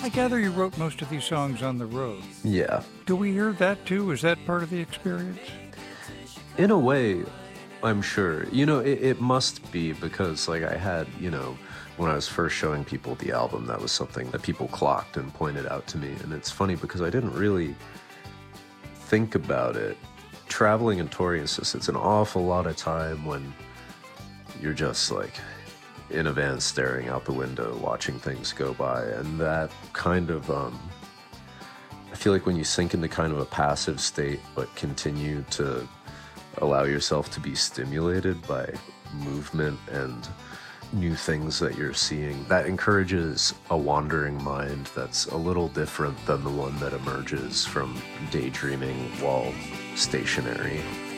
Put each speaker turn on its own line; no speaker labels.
gather you wrote most of these songs on the road.
Yeah.
Do we hear that too? Is that part of the experience?
In a way, I'm sure. It must be because, like, I had, when I was first showing people the album, that was something that people clocked and pointed out to me. And it's funny because I didn't really think about it. Traveling and touring, it's an awful lot of time when you're just, like, in a van staring out the window, watching things go by. And that kind of, I feel like when you sink into kind of a passive state, but continue to allow yourself to be stimulated by movement and new things that you're seeing, that encourages a wandering mind that's a little different than the one that emerges from daydreaming while stationary.